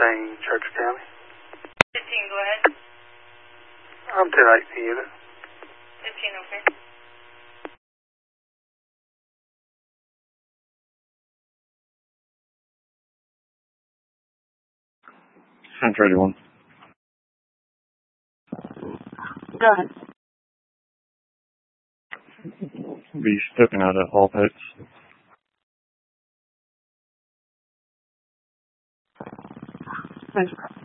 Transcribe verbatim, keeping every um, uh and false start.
Saint Church County. fifteen, go ahead. I'm ten eighteen unit. fifteen, okay. ten thirty-one. Go ahead. Be stepping out of all pets. Thanks.